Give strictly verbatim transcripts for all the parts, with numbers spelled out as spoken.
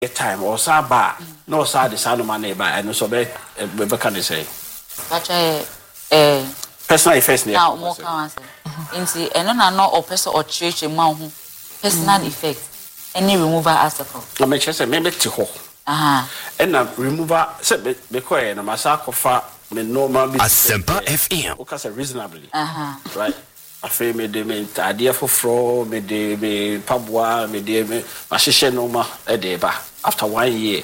time or saba no side the sound man by and so be be can say but eh personal effects now more can answer nti eno na no or person or church ma ho personal effect any removal article na me chese me be ti ho aha and na removal say be ko e na masako fa me normal be Asempa F M o ka say reasonably aha right afi me de me adie foforo me de me paboa me de me mahihye no ma e de ba after one year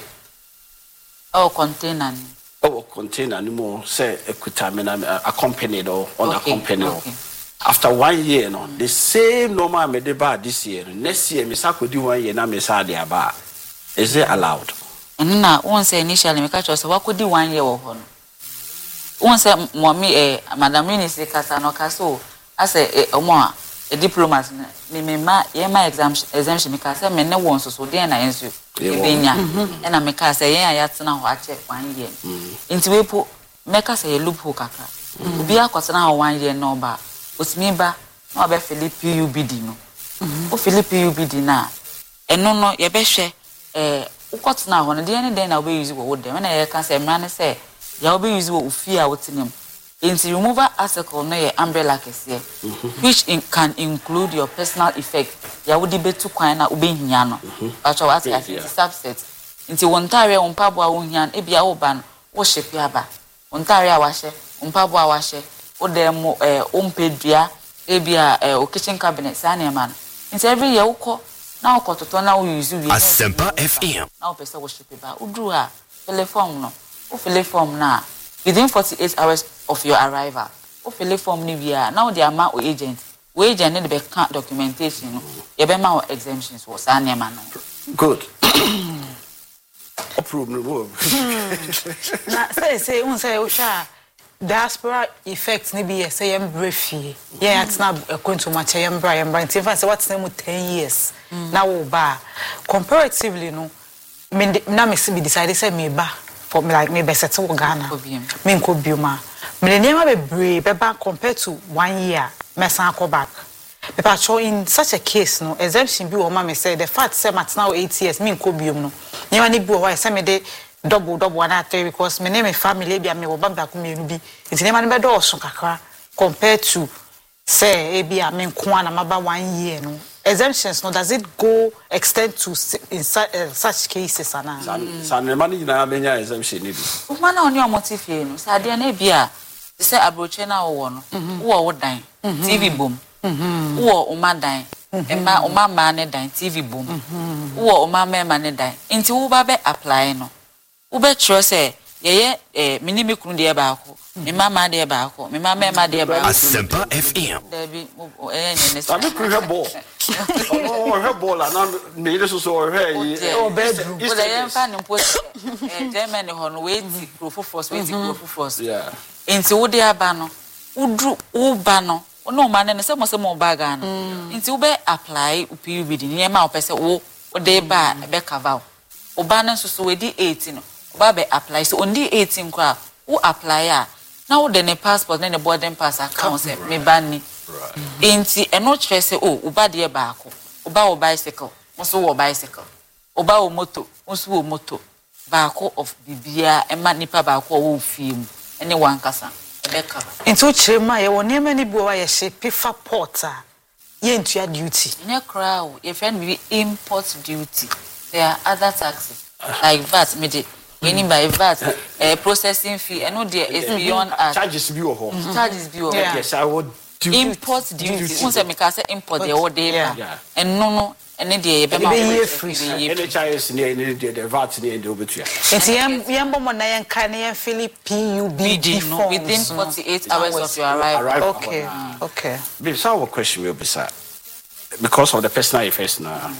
oh container oh container no more say ekuta me na accompanied or unaccompanied okay. After one year no the same normal me de ba this year next year me sakodi one year na me sa de aba is it allowed and na won say initially me catch us wakodi one year wo ho no won say mommy eh madam minister kasa no kaso as a omo a diplomat me me ma ye ma exam exemption me kasa me ne won so so den na yensu e benya e na me kasa yen ayatena ho ache one year nti we po me kasa ye loophole kakra obi akotena ho one year no ba osimi ba na obe Philip U B D no o Philip U B D na eno no ye be hwe eh ukotena ho no den den na obe use wo dem na ye kasa emra ne say ya obe use wo ufia wotenem. Inti removal article no ye umbrella kese which in, can include your personal effect ya wodi betu kwan na obehia no acho what I think subset inti wontare wompabo a wohia e bia wo ba no wo hyepe aba wontare a wahye wompabo a wahye wo dem eh ompedua e bia eh o kitchen cabinet sa na man inti every year wo na wo kototo na wo use wi Asempa F M na wo pese wo hyepe ba udru a telephone no wo telephone na within forty-eight hours of your arrival. O fill form ni via now the amount o agent. We agent need be documentation no. You be ma exemptions was anema no. Good. Approve no go. Na say say un say o sha diaspora effects ni be say yem brefie. Yeah it's not going to match yem bra yem bra. In fact say what's name ten years. Now wo ba comparatively no me na me see be decide say me ba for me like me be settle Ghana me nko bioma me nema be brave be back compared to one year me san go back me pa show in such a case no exemption bi wo ma me say the fact say mat now eight years me nko biom no nema ni bi wo say me de double double one three because me name family bi me wo ba back me nu bi nti nema ni be do so kakra compared to say e bi a me nko ana maba one year no exemptions no does it go extend to in such, uh, such cases ana san ne mani na menya exemption ni bi O ma na oni omotifie no sa de na bia say abroche na wo no wo wo dan T V bom wo o ma dan e ma o ma ma ne dan T V bom wo o ma ma ma ne dan nti wo ba be apply no wo be tro say ye ye eh minimi kunu de ba ko me mama de ba ko me mama ma de ba ko Asempa F M Debbie eh ne sa be kru ball oh he ball na me ile so so he yi oh bedroom wo de yan fa ne po eh Germany ho no we di profofos we di profofos yeah nti wo de aba no udru wo ba no no ma ne se mo se mo ba ga no nti wo be apply P U B D ne ma wo pese wo wo de ba be cover wo ba no so so we di eighteen no wo be apply so on di eighteen kwa wo apply a na wo de ne passport ne boarding pass account se me ba ni nti eno kire se o wo ba de ba ko wo ba wo bicycle wo so wo bicycle wo ba wo moto wo so wo moto ba ko of bibia e ma nipa ba ko wo fie ene wankasa ebe cover into chema ye woni mani bi wa ye she pifa porta ye ntua duty ne crowd your friend be import duty there are other taxes like V A T me de any by V A T uh, processing fee and no there is beyond us charges bi wo ho charges bi wo yes I would do import duty won say me ka say import there wo dey ba and no no ene de ye be ma be free any charges ne ne de V A T ne de obetua enti yem yem bo mo na yen kan yen Philip P U B D no, within forty-eight hours of your arrival. Okay mm. okay be so what question will be sir because of the personal effects now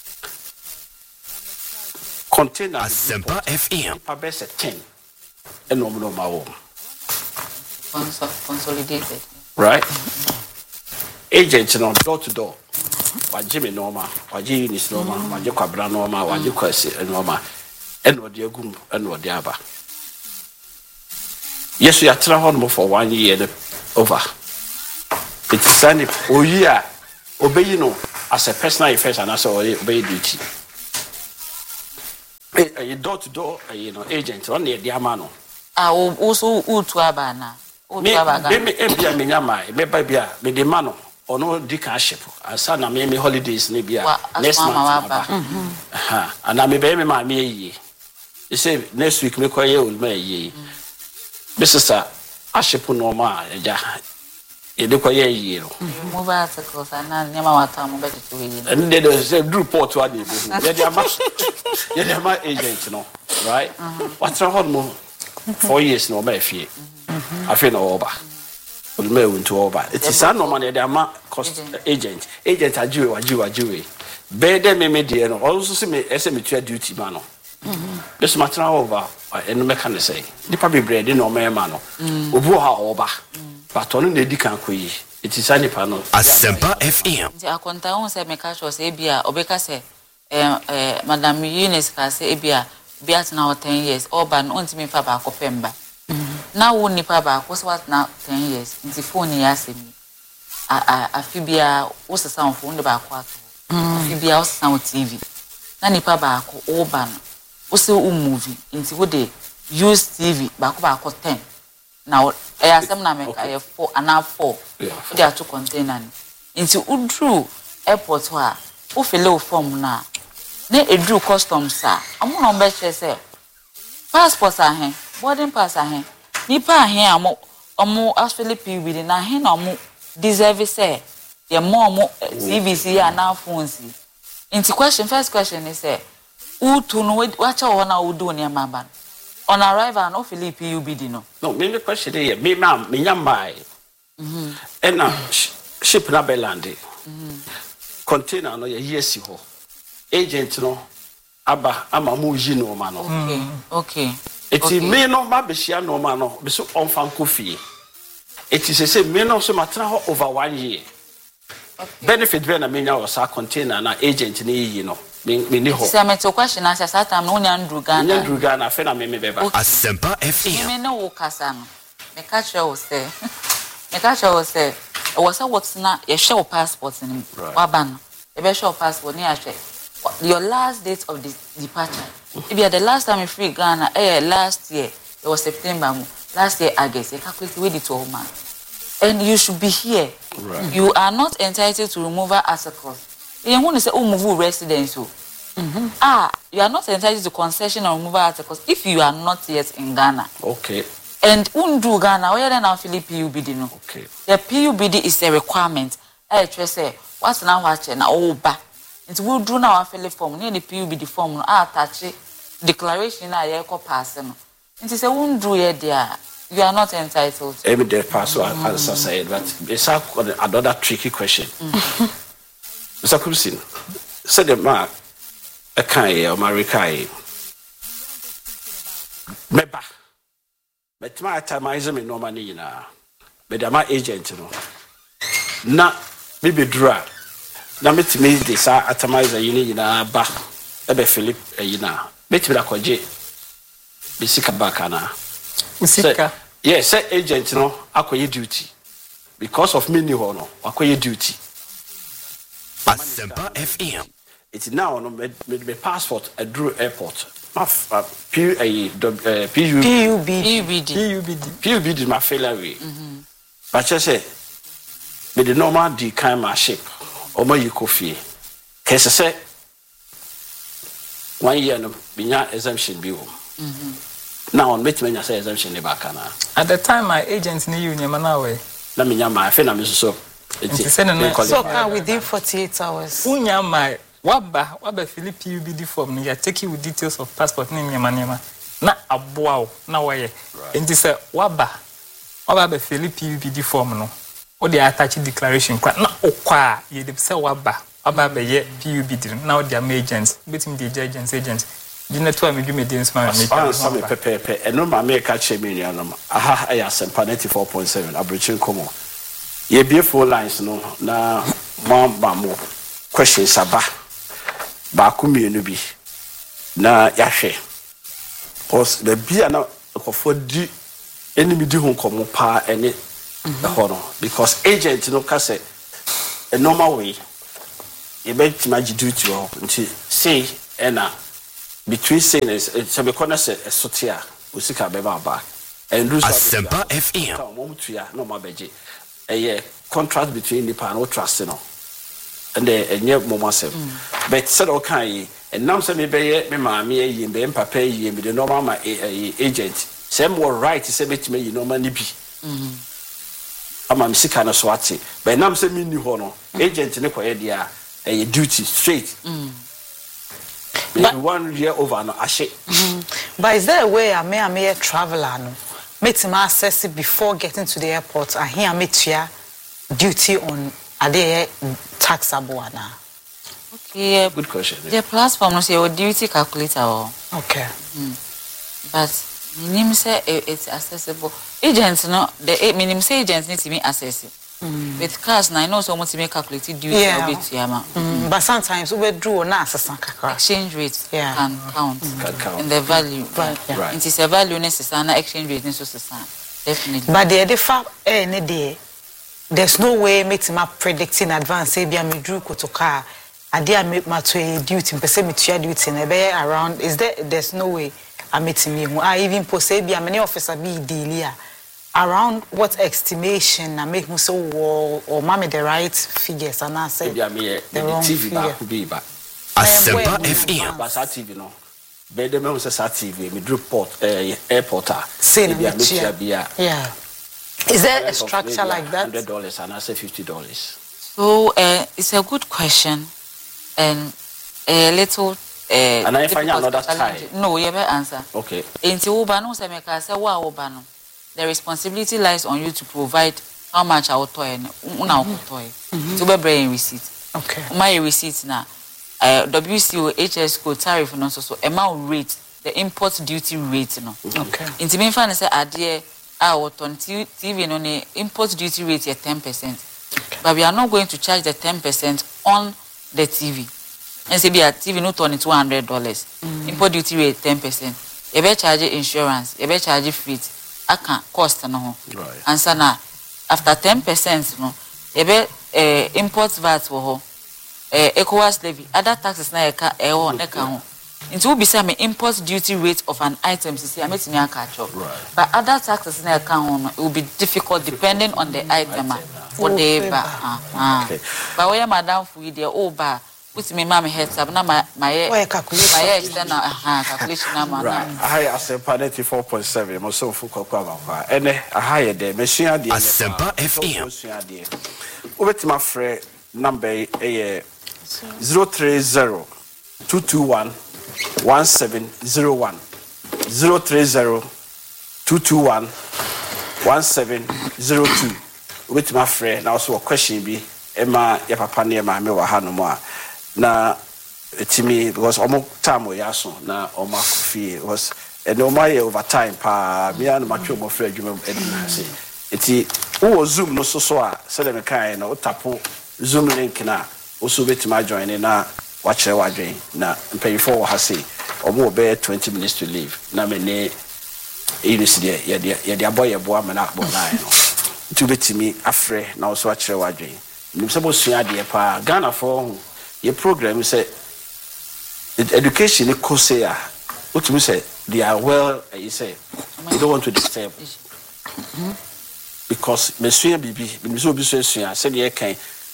container Asempa F M pa best ten and no no ma wo Consolidated. right agent no door to door waje me normal waje unit normal waje kwabra normal waje kwase normal eno de agum eno de aba yes you are travel for one year over it is an o year obey no as a personal affairs and as obey duty a door to door, you know, agent on the Diamano. Ah, also Utuabana. Utuabaga. Me, Ebia Minyama, Mebabia, me the mano, or no decaship. As son, I made me holidays, maybe next month. And I may be my me. You say next week, me call you, may ye. Missus Ashipu Norma, ja. You look a year. Move articles and never want to better to read. And then there's a group port to one. You're my agent, you know, right? What's a hot move? Four years, no, my fee. I feel no over. Will mail into over. It is no money, they are cost agent. Agent are Jew, a Jew, a Jew. Better me, me, dear, also see me as a mature duty man. This matter over, and mechanic say, the public bread in no man, Ubuha over. But only the deacon quay. It is any panel. Asempa F M. The accountant said, Mekash was Abia, Obeka say, Madame Eunice has Abia, Beat now ten years, or ban on to me for back of Pemba. Now, one nipper back was what now ten years, in the phone he asked me. A Fibia was a sound phone the back quarter. Fibia was sound T V. Nanipa back or ban was a movie, into what they use T V back back of ten. Now, I ask them now make I four and now four. They are two containers. Into Udru airport where who fellow form now. Ne a drew customs sir. I'm on better say. Passports are here, boarding pass are here. Nipa here amo amo actually P U B D na here na amo deserve say. The more mo C V C and now phones. Into question first question is say who to know what you wanna do near Mamban. On arrival, no Philip P U B D no. No, me the question here, me ma'am, me yambai. Mhm. And now ship na belandi. Mhm. Container no ye yes ho. Agent no aba ama mu yi no ma no. Okay. Okay. Eti me no ma be hia no ma no, be so onfan kofi. Eti se se me no so matra ho over one year. Okay. Benefit be na me nya was a container na agent ni yi no. Me me ni ho. Se me to question as that time no nya Andrew Ghana. Nya Andrew Ghana fe na me me beba. Asempa F M. Me no wo kasa no. Me catch you say. Me catch you say. E was what na ye share passport ni. Wa ban. E be share passport ni a share. Your last date of the departure. If you are the last time in free Ghana, eh last year it was September. Last year August. You calculate wait it twelve months. And you should be here. Right. You are not entitled to removal articles. You want to say, oh, move residence. Mm-hmm. Ah, you are not entitled to concession or removal articles if you are not yet in Ghana. Okay. And undu Ghana, where then now Philip P U B D no. Okay. The P U B D is a requirement. I just say, what's now watching now over. It's we do now Philip form, near the P U B D form, no attach declaration I echo person. It is a undu here there. You are not entitled. Every day pass mm-hmm. as I said, but it's another tricky question. Mister Kusin, said the mark a kai or Marikai. Meba. But my time I am no money now. But my agent, you know. Na maybe draw. Na me to me this atomizer you need na ba. Ebe Philip you know. Bet me la koje. Bisika bakana. Usika. Yes, say agent no akoye duty. Because of me ni ho no, akoye duty. Asempa F M. It's now no me me passport at Drew Airport. My P U B D P U B D P U B D P U B D my failure way. But just say me the normal D kind my ship or my coffee. Case say one year no binya exemption bill. Now on met me say exemption ne back na. At the time my agent ni you nyama na we. Na me nyama I feel na me so. So can within forty-eight hours. Unya my waba waba Philip P U B D form no ya take you with details of passport ni nyama nyama na aboa na waye. Enti say waba waba be Philip P U B D form no. O dey attach declaration kwa na okwa ye dey say waba waba be ye P U B D now their agents between the agents agents. Dina to am dwuma dey nsma me. Ah some pepepe eno ma me ka che me nua no. Aha I Asempa ninety-four point seven abrichin komo. Ye beautiful lines no na mamba mo questions aba ba ku mienu bi na yahwe cause the bia na kofo di enimi di hu komo pa ene ho no because agent no ka say a normal way e be tima duty ho nti say ena between saying it's a corner say a sotia usika beba back and do Asempa F M mom to ya no mabeje a contract between the pan or trust no and the and yet mom self but said okay and now say me be me maami yi be papa yi me the normal my agent same were right say me to me you normal ni bi ama me sika na so ate but now say me ni ho no agent ne koye dia a duty straight but one year over no ashe but is there a way I may I may a traveler no make him access it before getting to the airport and here meet ya duty on are there taxable na okay good question the platform no say your duty calculator or okay mm. but minimum say it's accessible agents no the minimum say agents need to be access mm. with cars na I know so much to make calculated duty yeah. a bit yama mm. but sometimes we draw na assessment exchange rate yeah. can count mm. can count and the value right, yeah. right. it is a value necessary na exchange rate necessary definitely but the the fact eh ne there there's no way make him predict in advance say bia me drew kotoka ade a make my to duty person me to duty na be around is there there's no way I met me I even post bia many officer be dealia around what estimation I make me so or or mama the right figures and I say bia me the wrong T V figure. ba be ba Asempa F M ba sa T V no be dem me say sa T V me drop port eh airport a say bia me tia bia yeah is there a structure like that one hundred dollars and I say fifty dollars so uh, it's a good question and a little uh, and I find another time no you better answer okay into uba no say make say wa uba no the responsibility lies on you to provide how much our toy una toy to be bring receipt okay my receipt na uh, W C O H S code tariff no so so amount rate the import duty rate no okay into me fan say ade our T V no ne import duty rate is ten percent but we are not going to charge the ten percent on the T V and say be a T V no turn two hundred dollars mm. import duty rate ten percent you be charge insurance you be charge freight aka cost no right answer na after ten percent no you be uh, import V A T wo ho eh ECOWAS levy other taxes na e ka e ho na ka ho into will be say me import duty rate of an item see am etimi aka cho but other taxes na e ka ho no it will be difficult depending on the item for the ba ah but we madam fu dey o ba put me mama heads up na my my my calculation my external uh, calculation na man right I Asempa ninety-four point seven mo so fu kokwa ba kwa ene aha de mesua de Asempa F M obetima frɛ number eh zero three zero two two one one seven zero one zero three zero two two one one seven zero two obetima frɛ na also a question bi ema ya papa ne ma me wa ha no mo a na etimi because omo time we aso na omo akofie was and no my overtime pa me and matwe mo frɛ adwuma edina se eti wo zoom no so so a se dem kan na o tapo zoom link na o so betima join na wa kyerɛ wa dwen na mpanyifo wo ha se omo be twenty minutes to leave na me ne university ye de ye de aboye boa me na akbo na no tu betimi afrɛ na o so a kyerɛ wa dwen nim se bo sua de pa Ghana for your program say education is costly. What you say they are well, you say you don't want to disturb mm-hmm. because Monsieur Bibi, Monsieur Bibi said you can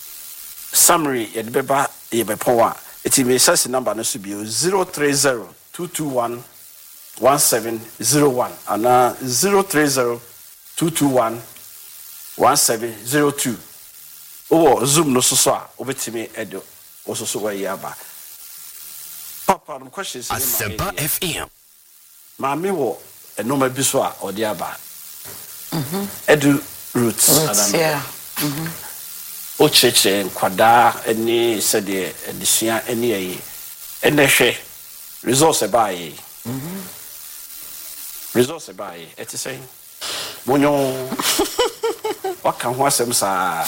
summary at Beba Yebepoa. It may say the number no be zero three zero two two one one seven zero one and uh zero three zero two two one one seven zero two. Oh, Zoom no so so over me edo. Also, so where you are. Papa, the question is Asempa F M. Mammy wo a normal biswa or the aba. Edu roots, yeah. O church and quada, any said the Sia, any and the share resource a buy. Resource a buy, et is saying, Monyon, what can one some sa?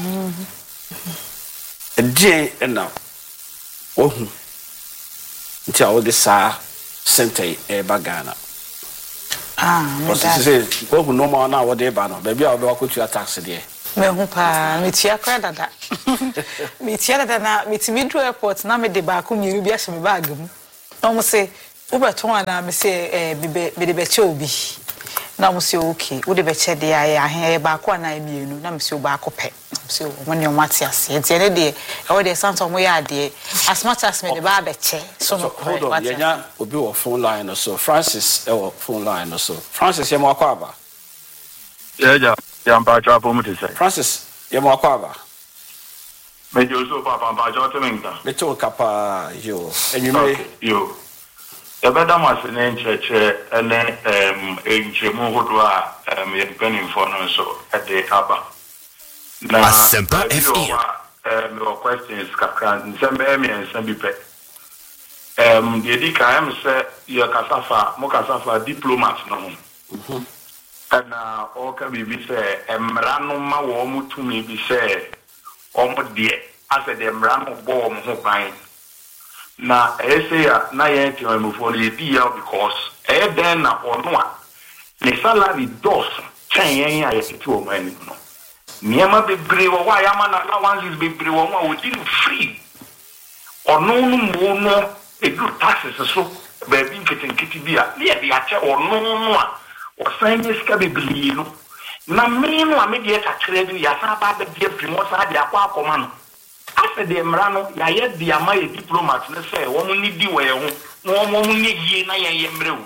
A day and now. Oh, until all this are sent a bagana. Ah, what is it? Oh, no more now, what they ban, baby, I'll walk with your taxi there. Me hupa, me tia credit that. Me tia that na me to me to airport na me de ba ko mi bi a me bag mu. Almost say Ubeton ana me say eh be be be che obi. Na mo say okay, wo de be che de aye ahe ba ko na emienu na me say ba ko pe. So when you mati ase, enti ene de e wo de santo mo ya de as much as me de ba be che. So no hold on, yenya obi wo phone line so Francis e wo phone line so Francis ye mo akwa aba. Yeah, yeah, yeah, I'm back up on what say. Francis ye mo akwa aba. Me jo so papa ba jo te menga. Me to kapa yo. Enyume yo. E be da mas ne ncheche ene em enchemu hodo a em ye depending for no so e de aba. Na Asempa F M. Um, your questions kakra nsembe me nsembi pe. Um the di ka am say your kasafa mo kasafa diplomat no. Mhm. And uh all can be say emra no ma wo mutumi bi say omo de as the emra no bo mo ho ban. Na e say ya na ye ti o mo fo le di ya because e den na ono a ne salary dos chen yen ya ye ti o mo ani no. Niema bebre wo wa yama na allowances bebre wo ma we didn't free ono no mo no e do taxes so ba bi nkete nkete bia na ye dia che ono no a o san ye ska bebre no na me no a me dia ka kire bi ya sa ba be dia primo sa dia kwa akoma no ase de mra no ya ye dia ma ye diplomat na say wo mo ni di wo ye ho wo mo ni yie na ye ye mre wo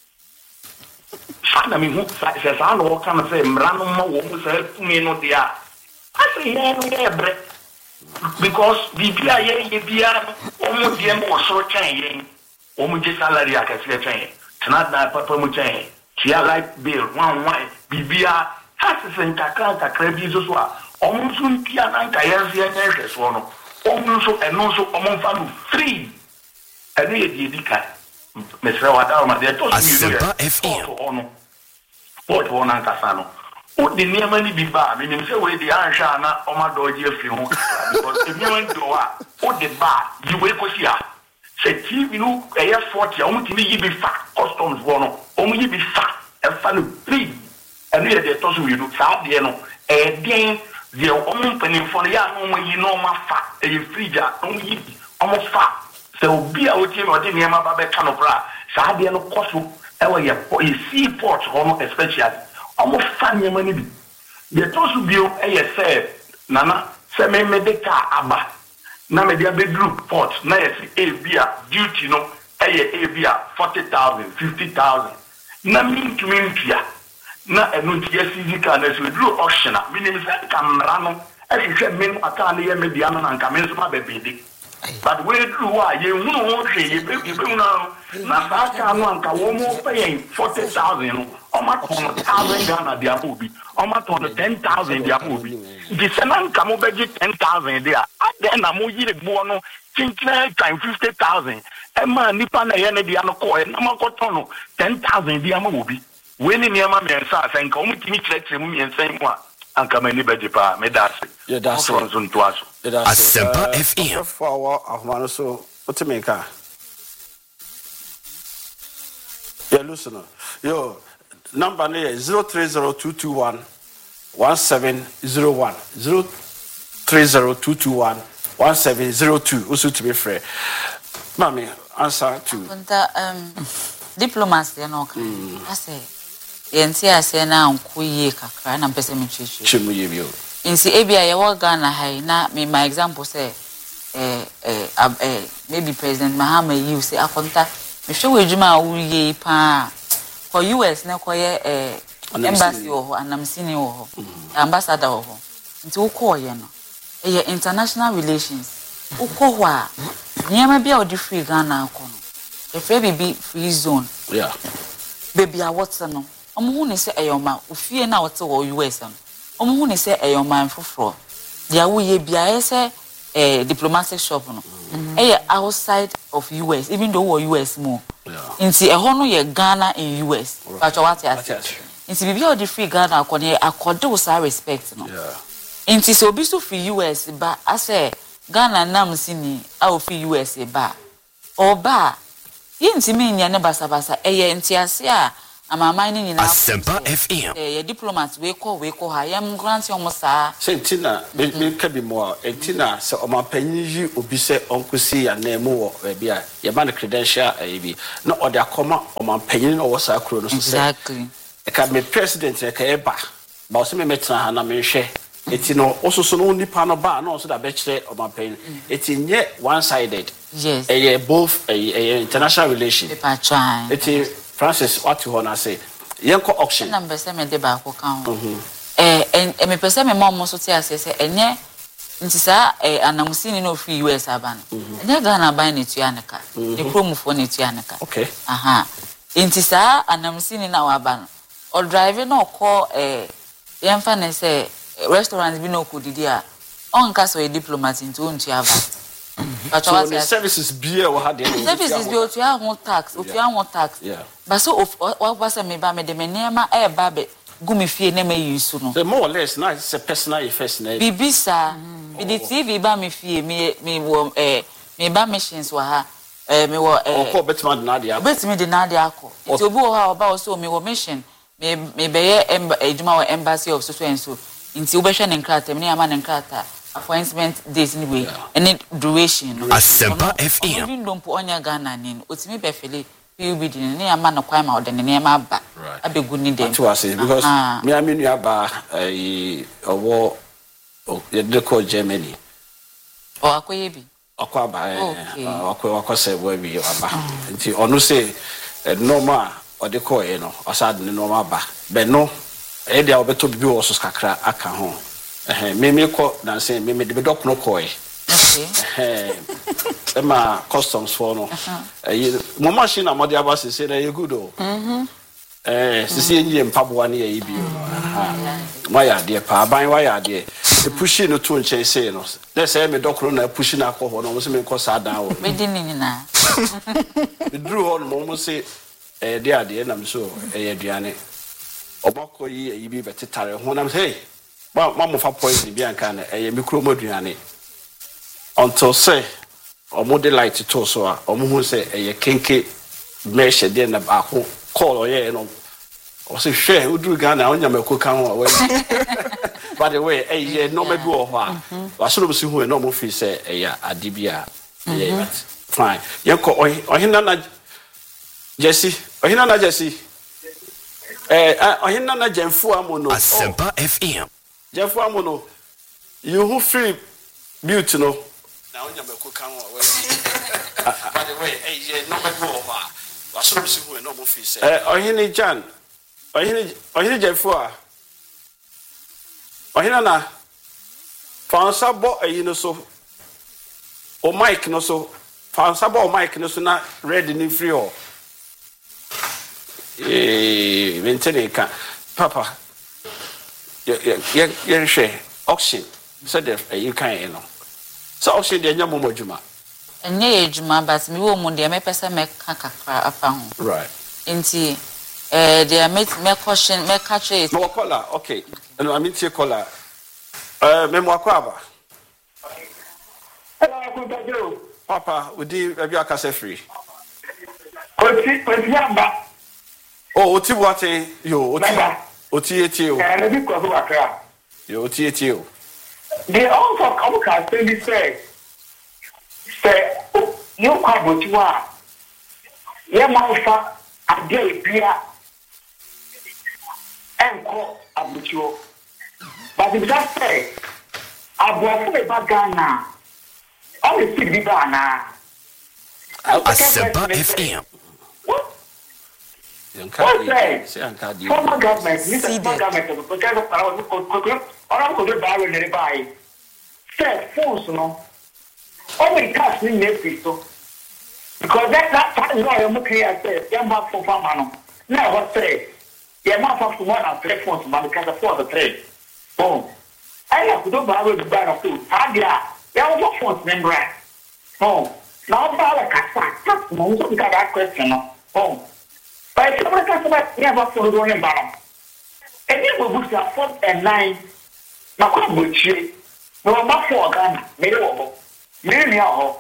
Sana mi hu sa se sa lo kan se mrano ma wo mu se fumi no dia ase ye no ye bre because bibia ye ye bia o mu die mo so chan ye o mu je salary akase chan ye tana da papa mu chan ye tia light bill one one bibia hase se nkaka nkakra bi so so a o mu so mpia na nka ye se ye hwe so no o mu so eno so o mu fa no free eno ye di dika mesra wada ma de to Asempa F M. What one and Casano? What the near many be bar? I mean, say, where the Anshana or my dog, you feel because if you went to what the bar, you wake us here. Say, you know, a year forty, only me be fat, customs one, only be fat, and funny free. And here they toss you, look out, you know, and then the opening for the young when you know my fat, and you free jar, only almost fat. So be out here or the near my baby canopra, Sadia no cost. Ewa ye po e seaport hono especially almost fanye mani bi de to su bio e ye say nana se me medical aba na me dia bedroom port na ye se e bia duty no e ye e bia forty thousand fifty thousand na min to min pia na enu ti ye physical na so dru auction na min mi se camera no e se min aka na ye media no na nka men so ma be bidi but we do wa ye hu no hwe ye be be no na sa ka no anka wo mo pay forty thousand no o ma ton one thousand Ghana dia mo bi o ma ton ten thousand dia mo bi di senan ka mo be ten thousand dia aden na mo yire bo no chinkina time fifty thousand e ma nipa na ye ne dia no ko e na ma ko ton no ten thousand dia mo bi we ni ne ma me nsa asen ka o mo timi kire mu me nsa mu a anka mani be pa me dase ye dase so so ntoaso Asempa F M. for our ahmano so otimeka yeah listen yo number ne zero three zero two two one one seven zero one zero three zero two two one one seven zero two also to be fair mami answer to um diplomacy no kan I say yenti ase na anko yie kakra na mpese me chichi chimu ye bio insi ebia ye wo Ghana hai na me my example say eh eh eh maybe President Mahama you say akonta me hwe wadwuma a wuye pa for U S na koye eh embassy wo anamsini wo ambassador wo nti wo ko ye no eh international relations wo ko ho a nyama bia odi free Ghana ko no e free bibi free zone yeah baby a what no omo hu ne se eyoma ofie na wote wo U S no omo hu ne se eyoma mfoforo dia wo ye bia e se eh diplomatic shop no eh outside of U S even though wo U S mo nti e ho no ye Ghana in U S but what ya nti bibi o di free Ghana akone akode wo sa respect no yeah nti so obi so free U S ba ase Ghana nam sini a o free U S ba oba yinti mi nya ne basa basa eye nti ase a amama ni nyina Asempa F M eh diplomat we call we call ha yam grant omo saa sentina me ka bi mo entina se omapanyin yi obi se onkosi ya na mu wo e bia ye ba ne credential e bi na ode akoma omapanyin no wo saa kro no so se exactly e ka me president e ka e ba ba o se me metra ha na me hwe eti no ososo no nipa no ba na so da be kire omapanyin eti nye one sided yes e both e international relation paper try eti Francis what you wanna say yenko auction number se me de ba ko kan eh eh me pese me mom so ti ase se enye nti sa eh anamusini no free U S aban enye Ghana ban ne tua ne ka ne promofo ne tua ne ka okay aha nti sa anamusini na wa ban o drive no call eh yemfa ne se restaurant bi no ko didi a on ka so a diplomat into on tua ba but so the services be we had the services be o tua ho tax o tua ho tax yeah but so what was me ba me de me nema e ba be gumi fie na me use no the more or less now it's a personal affairs na bibisa me the T V ba me fie me me wo eh me ba machines wa ha eh me wo eh o ko betma de na dia betimi de na dia akọ ti obi wo ha oba so me wo machine me me be ye ejuma wo embassy of so and so nti wo be hwe ne nkrata me ama ne nkrata appointment days anyway any duration Asempa F M even don't put onya Ghana nin otimi be fele P U B din ne ama no kwai ma ode ne ma ba abegu ni dem to us because me am nua ba eh owo ye de ko Germany o akoye bi akwa ba eh akwa akwa se wo bi aba nti onu se normal ode ko e no osad ne normal ba be no e dia obeto bibi wo so kakra aka ho eh me me ko na se me me de dokono ko e okay eh ema customs for no eh mo machine amode aba se se na ye good o mhm eh sisi enye mpaboa ne ye bi aha ma ya de pa ban wa ya de the pushing no to nchen say no let's say me dokono na pushing na ko ho no mo se me ko sa dan o me din ni na the drew on mo mo se eh de ade na me so eh aduane obako yi yi bi betetare ho na me say ma ma mo fa poison bi anka na eh me kuro mo aduane until say omo de light to so a omo hu say eh kenke mesh de na ba ko call oye no o se hwe uduru Ghana onya me ko kan ho by the way eh no me bi o ho a wa so no si hu no mo fi say eh ya adibia eh but fine yenko ohina na Jesse ohina na Jesse eh ohina na Jemfu amono Asempa F M Jemfu amono you who free beauty no na onya me ko kan ho by the way eh no me bi o ho a wa so no si hu no mo fi say eh ohina Jan ohina ohina Jemfu a ohina na fansa bo ayi no so o mic no so fansa bo o mic no so na red ni free o eh mentene ka papa ye ye ye hwe auction so the you can you know so auction de nyamo modjuma enye ejuma but me wo mu de me pese me kakakra afa ho right nti eh they make me question me catch it no color okay no I mean tie color eh me mo akwaba hello papa we di e bi akase free oti oti amba oh oti what yo oti oti eti o eh le bi ko so akra yo oti eti o they also come can say this say say you kwa botiwa ye ma fa ade bia enko abutuo but if that say abuafo be bagana all the city be bana Asempa F M What's that? Former government, Mister Government, because of our or go to buy and buy. Said phones, no. Only cash in Netflix, so because that that part is why I'm okay. I said, "You're back for farmer." Now what say? You're not for one and three phones, but because of four the trade. Boom. I have to do buy with buy of two. Ah, yeah. You're for phones, member. Boom. Now buy a car. That's most of that question, no. Boom. But if you're customer never for the one bottom. And you will book your fourth and nine. Now come with you. No more for Ghana. Maybe over. Maybe now.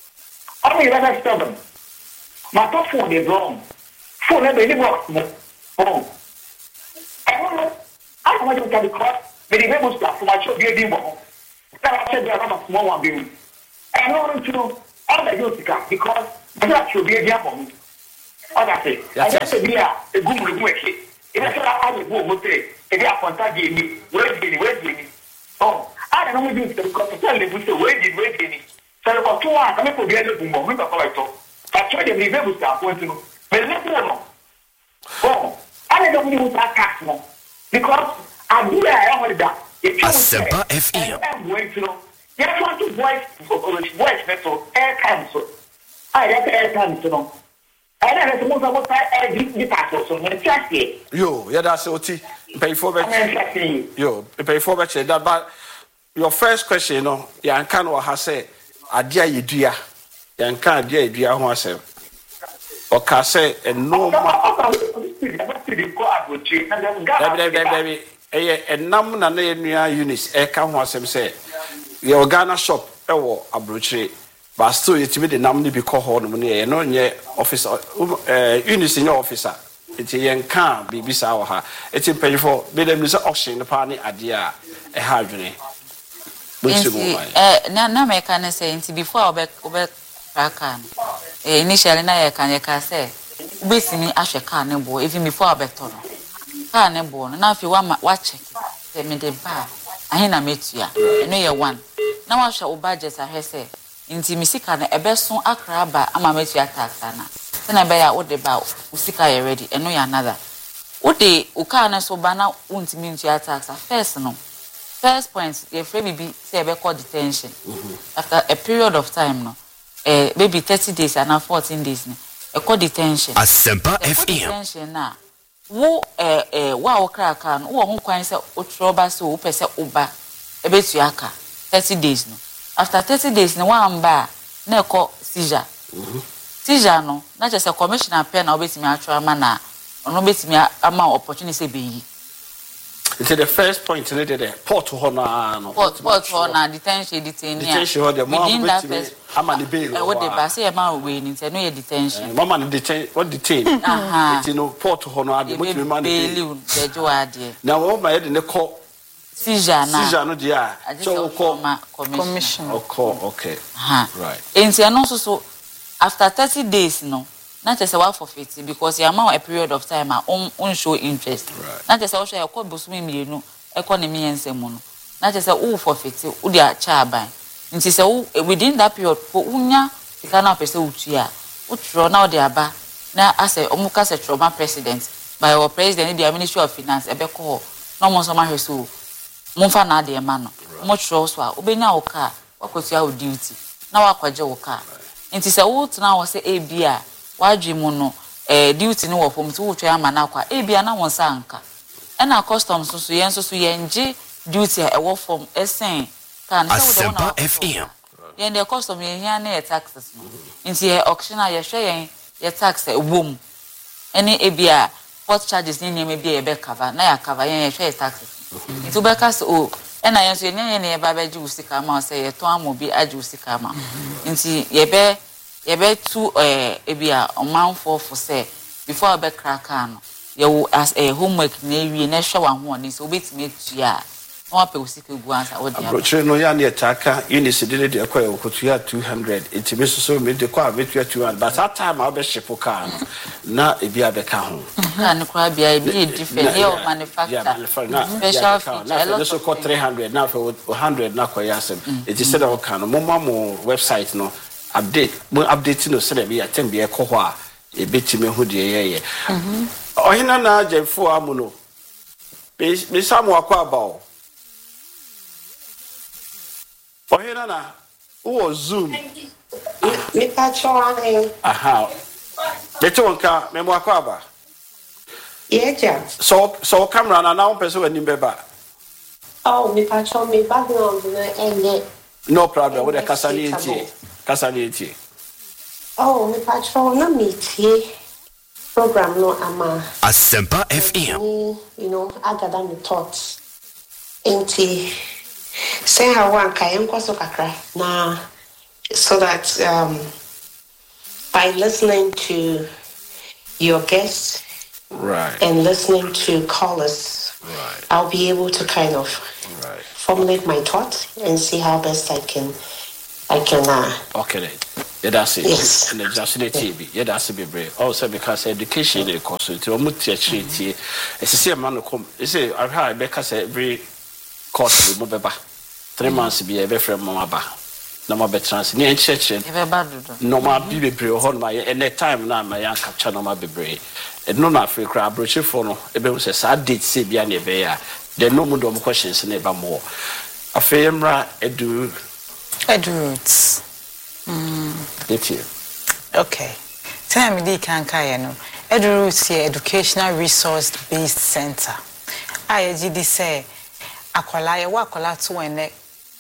Only eleven seven. My top phone is wrong. Phone never any works. Oh. I don't know. I don't want to because many people start from my show be more. That I said they are not a small one being. I don't want to know all the use because that should be a for me. All that say. I just say, yeah, a good review. If I said I have a good motor, if you are contacting me, where did you, where did you? Oh, I don't know do because I tell them, where did, where did you? So about two hours, I'm going to be able to move. I'm going to I try to be able to start going to but let me know. Oh, I don't know what cat more because I do I want that. Asempa F M. I'm going to know. You want to voice voice metal air cancel. I have air cancel. I don't know what I did the pass so when check it. Yo, yeah, that's O T. Pay for better. Yo, pay for better. That but your first question, you know, yeah, can what has said. Adia yedua. Yan kan adia yedua ho asem. O ka say eno ma. Baby baby baby. Eye enam na na enua units e ka ho asem say. Ye Ghana shop e wo abrochire. But still yetimi de nam ni bi ko ho no ne no nye officer eh units nye officer. Eti yan kan bibi sa wo ha. Eti payfo be dem say auction pa ni adia e ha adwene. Eh na na me kan say nti before obe obe car eh initially na ye kan ye ka say ubesimi ahwe car ne bo even before obe to no car ne bo no na afi wa wa check say me de ba ahina metua eno ye one na wa hwe o budget ahwe say nti misika na ebe so akra ba ama metua tax na se na be ya wo de ba usika ye ready eno ya another wo de o car na so ba na untimi metua tax first no. First point, the free be say be called detention. Mm-hmm. After a period of time, no, uh, maybe thirty days and now fourteen days, no, a called detention. Asempa F M. Detention na. Wo eh eh wa okra kan, wo ho kwan say otroba so wo pese oba e betu aka thirty days no. After thirty days no wa amba na e call seizure. Mhm. Seizure no, na just a commissioner pen na obetimi atwa ma na ono betimi ama opportunity be yi. It's the first point in the port honor no port port honor detention detain detention the within that first ama the bail eh what the ba say ma we ni say no ye detention mama ni detain what detain aha it no port honor the much man bail the jo ade na wo ma ye de call seizure na seizure no dia so call commission okay okay right enti no so so after thirty days no not just a forfeit because you amount a period of time on on show interest. Right. Not just a share call busumi mienu economy ensemu no. Not just a u forfeit u dia chaban. Nti say within that period for unya sika na pese utua. Utro na o dia ba na ase omuka se trauma president by our president the Ministry of Finance ebeko no mo so ma hweso. Momfa na de ma no. Mo tro so a obenya wo car wakotua wo duty na wakwaje wo car. Nti say wo tena wo say e bia wajimo no eh duty no wo fom ti wo twa ama na kwa e bia na won sa nka e na customs so yen so so yen gi duty e wo fom esen kan so wo Asempa F M. Yen the custom yen hia na taxes no nti e auction a ye hwe yen ye tax e wom ene e bia port charges ni nyeme bia ye be cover na ya cover yen ye hwe taxes nti be ka so e na yen so yen yen ye ba ba gi usika ma say ye to amobi agi usika ma nti ye be ye be to eh ebia omanfo for say before be crack no ye wo as a homework na ewie na hwe wa ho ni so obetimi atua no ape usika gu ansa wo dia broche no ya na etaka units de de akwa ye kotua two hundred it be so so me de kwa betua two hundred but that time I be ship car no na ebia be ka ho na ne kwa bia e be different here of manufacture special feature na so call three hundred na for one hundred na kwa yasem it is said o kan no mo mo website no update mo update no say be atem be ekọ ho a e betime hu de yeye mhm ohina na ajefo amuno be samu akwa abawo ohina na wo zoom me pacho aha beto nka me mo akwa aba yeja so so camera na na person wani beba oh me pacho me background na ende no problem with the casality casality oh me pacho na meetie program no ama Asempa F M. You know I gather my thoughts enti say how one kayen kwaso kakra na so that um by listening to your guests right. and listening to callers, Right. I'll be able to kind of Right. formulate my thoughts and see how best I can, I can. Uh, Okay, then. Yeah, that's it. Yes. And that's the T V. Yeah, that's be brave. Also, because education is cost to almost teach it. It's the same man who come. It's a I heard because every course we move back. Three months be every friend mama ba. No more better chance. Near church. No more be brave. Hold my and the time now my young capture no more be brave. And no more free crab brochure for no. It was a sad date. See be any bear. There no more questions never more. A famra edu. Edu roots. Get you. Okay. Tell me, can Kayano. Edu Roots here, Educational Resource Based Center. I G D say, Akola, ya wakola to ene.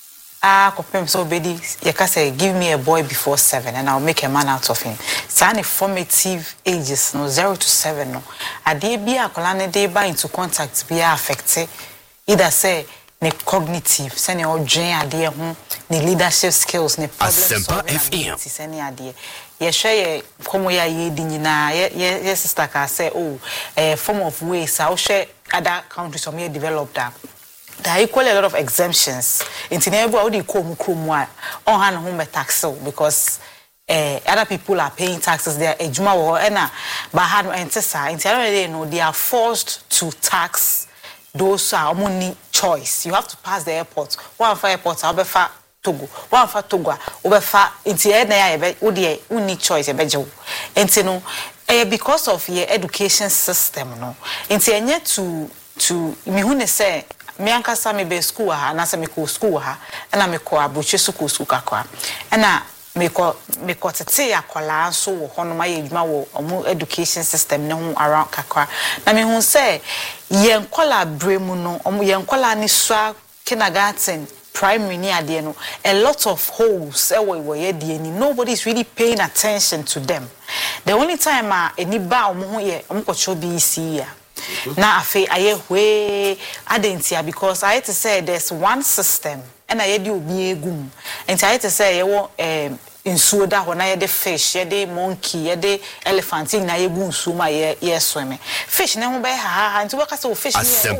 Ah, kopem so bedi. Yeka say, give me a boy before seven, and I'll make a man out of him. Sani formative ages, no zero to seven, no. Ade bi akola ne de ba into contact be affected. Either say. Ne cognitive, send your dream idea, ne leadership skills, ne problem solving abilities, any idea. Ye share come ya ye dinina, ye sister can say, oh, a form of ways, I'll share other countries or may develop that. There are equally a lot of exemptions. In Tinebu, how do you come on hand home tax because uh, other people are paying taxes there, a juma or ena, but had no antessa. In Tinebu, they are forced to tax. Those are only choice. You have to pass the airport. One for airport, I'll be far Togo. One for Togo, over far into any odi only choice a bejo. And you know, eh, because of your education system, no. And yet to to me who say me anka sa me be school ha na sa me ko school ha na me ko abuche school school kakwa. Na me ko me ko tete akola so wo hono ma ye djuma wo omu education system ne ho around kakwa na me hu say ye nkola bremu no omu ye nkola ni swa kindergarten primary ni ade no a lot of holes e wo wo ye de ni nobody is really paying attention to them. The only time a eni ba omu ho ye omu ko cho B C ya na afi aye hwe adentia because I had to say there's one system and I di obi egum and I had to say ye um insuo da ho na ye de fish ye de monkey ye de elephant na ye gu nsuo ma ye ye swim fish na ho be ha ha nti we ka say fish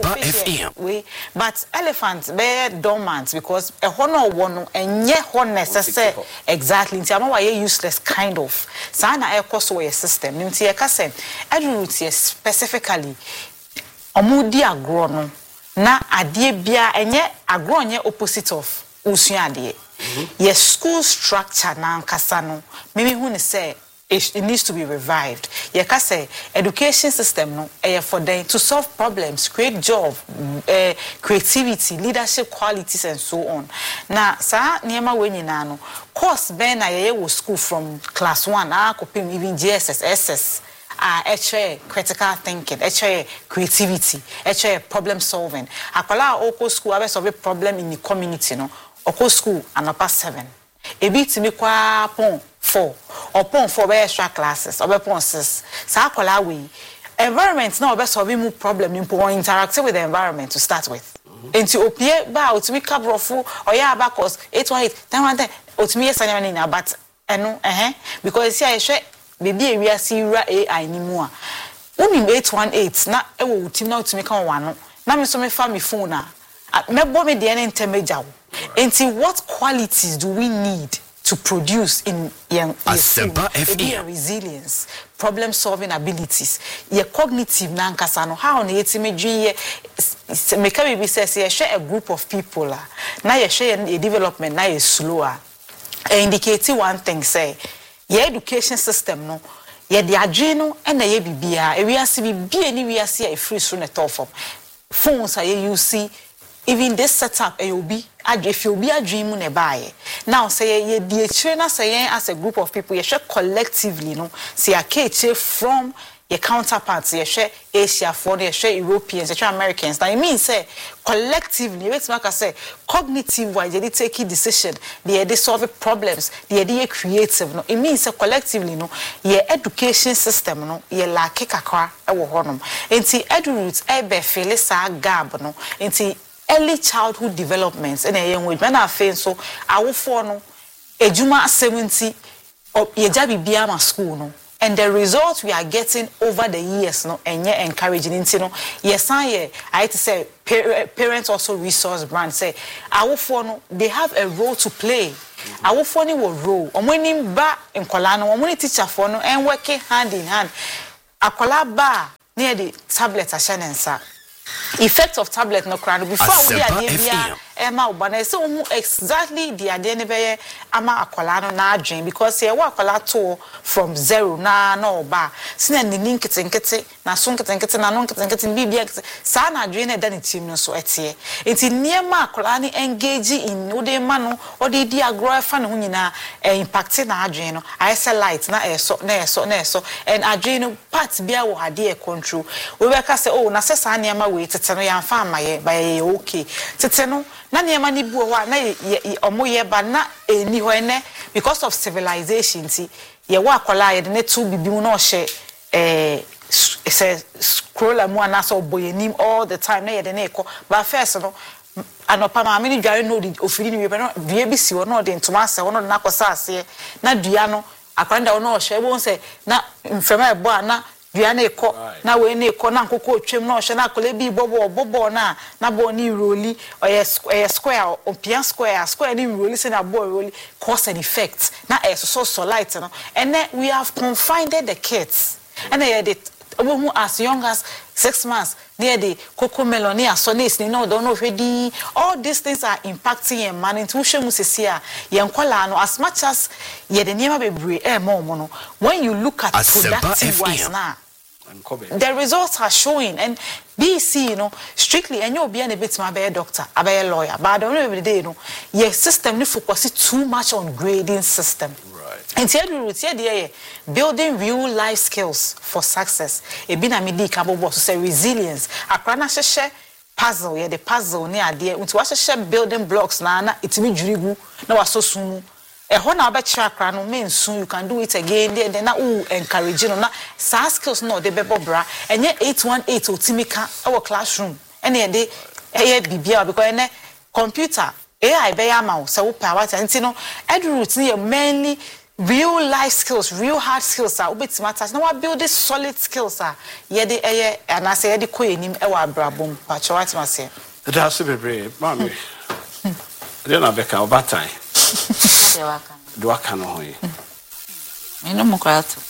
ni we but elephant be dormant because e ho no wo no enye ho necessary exactly nti ama wa ye useless kind of sa na e cost we system nti ye ka say eduroot specifically omudi agro no na ade bia enye agro nye opposite of usua ade. Mm-hmm. Yes, school structure na nkasa no mimi hu ne say it, it needs to be revived. Ye ka say education system no eh for them to solve problems, create job, uh, creativity, leadership qualities and so on. Na sa niema we nyina no course ben na ye wo school from class one ah kopim even G S S S S ah uh, critical thinking, uh, creativity, uh, problem solving. Akola oko school abe solve problem in the community no. Oko school anapa seven. Ebi timi kwa pon four. Or pon four be extra classes. Or be pon six. Sa akola we. Environment na obe solve mu problem ni po interacting with the environment to start with. Enti opie ba otimi kabrofu oya abakos eight one eight ten one ten otimi yesanya ni na but eno eh because see I share baby area see A I ni mu a. Unim eight one eight na ewo utimi na otimi kan wa no. Na me so me fa me phone na. Me bo me de ene intermediate. And see what qualities do we need to produce in young your resilience, problem solving abilities, your cognitive nankasano, how on it me make a says you share a group of people la now you share a development now is slower. Indicating one thing say your education system no ye the adreno and ye bibia we are see be any we are see a free soon at all from phones are you see. Even this setup, A O B, if you be a dream on a buy. Now, say ye the trainer say as a group of people, you share collectively, no, say a K H from your counterparts, you share Asia for you share Europeans, you share Americans. Now, it means say collectively, let's make us say cognitive wise, they take decision, they they solve problems, they they creative. No, it means say collectively, no, your education system, no, your lack kakra, ewo honum. Enti eduroot, ebe feel sa gab, no, enti early childhood developments and a young way. When I feel so, I will follow a juma seventy or ye jabi biama school no and the results we are getting over the years no enye encouraging nti no yes I I to say parents also resource brand say awofo no they have a role to play. Awofo ni wo role omo ni ba nkola no omo ni teacher for no en work hand in hand akola ba near the tablet ashanensa effect of tablet no crowd before we are there Emma Obana so exactly the idea ne be ama akola no na adwen because here wa akola to from zero na na oba sina ni nkete nkete na so nkete nkete na no nkete nkete bibia sa na adwen na da ne team no so etie enti niema akola ni engage in ode ma no ode di agro fa ne ho nyina impact na adwen no I say light na eso na eso na eso and adwen no part bia wo ade e control we be ka say oh na se sa niema we tete no ya fa amaye ba ye okay tete no na niema ni bu ho na omoye ba na eni ho ene because of civilization ti ye wa akola ye de ne tu bibi mu na o hye eh say scroll amu ana so boyenim all the time na ye de na ekọ but first no anopa ma me ni dware no di ofiri ni we no dua bi si wo no de ntoma ase wo no na kosa ase na dua no akwanda wo no o hye wo se na mfema ebo ana dua na ekọ na we na ekọ na nkoko otwem na o hye na akole bi bobo bobo na na bo ni roli oye square o pia square square ni roli se na bo roli cause and effect na eso so so light no and then we have confined the kids and they did who as young as six months near the cocoa melon near sonis no don't know ready all these things are impacting your man into shemusesia yenkwala no as much as ye the niema bebre e mo mo no when you look at productive wise now the results are showing and B C you know strictly and you be a bit my be doctor a lawyer but I don't know every day you know your system ni focus too much on grading system. And here the building real life skills for success. E bi na me di ka bobo so say resilience. Akra na hye puzzle, yeah, the puzzle ne ade. Unti wa hye building blocks na na itimi dwirigu na waso sumu. E ho na oba kira akra no men soon you can do it again there then na o encourage no na sa skills no de bebo bra. Enye eight one eight otimi ka our classroom. Ene de eye bibia because ene computer A I be ama so wo power nti no edroot ne mainly real life skills, real hard skills are obet matters. Now we build this solid skills are ye de eh and I say ye de ko enim e wa brabom pa cho what must say. It has to be brave, mommy. Then I beka over time. De waka. Do waka no ho yi. Me no mokrato.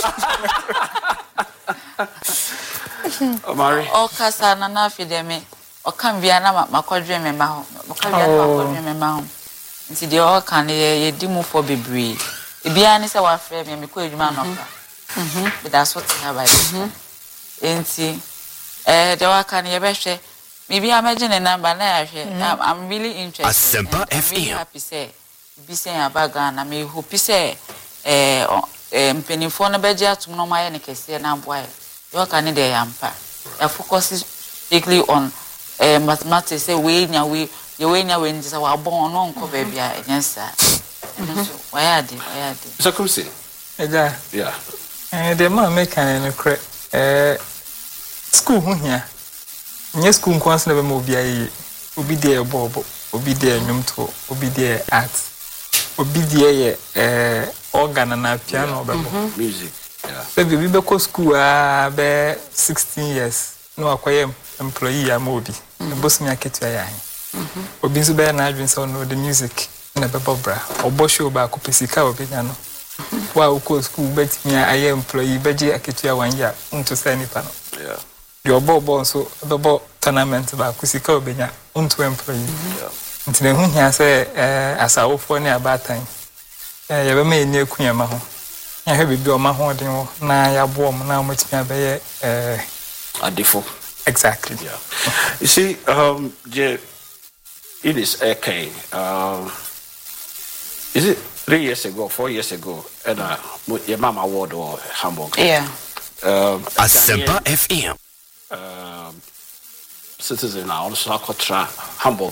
O Mary. O kasa na na fi de me. O kan bia na makodwe me ma ho. O kan bia na makodwe me ma ho. Nti de o kan ye di mu for bebre. Ebia ni se wa frɛ me me ko edwuma no ka. Mhm. But that's what I have. Mhm. Enti eh de wa kan ye behwe. Me bia meje ne number na ya hwe. I'm really interested. Asempa F M. Happy say bi say abaga na me hope say eh mpenifo no beje atum no ma ye ne kese na boy. De wa kan de yampa. I focus strictly on eh mathematics say we nya we ye we nya we nti say wa bon no nko ba bia enyansa. Why are they? Why are they? So come see. Yeah. Yeah. And the man make an cre eh school here. Nye school kwans na be mo bia yi. Obi there bobo, obi there nyumto, obi there art. Obi there eh organ na piano bebo. Music. Yeah. So we be go school ah be sixteen years. No akoye employee am obi. The boss me aketua ya. Mhm. Obi nso be na adwin so no the music. Na bebo bra obo show ba ko pesika obenya no wa uko school bet me aye employee beje aketua wan ya unto say nipa no yeah your bobo so bebo tournament ba ko sika obenya unto employee yeah ntine hu hia say eh asawofo ne abatan eh ye be me ni akunya ma ho ya he bibi o ma ho den ho na ya bo mo na mo timi abeye eh adifo exactly yeah you see um je it is okay um is it three years ago, four years ago, and uh, your mama award or Hamburg? Yeah. Um, Asempa F M. Um, citizen now also Kotra Hamburg.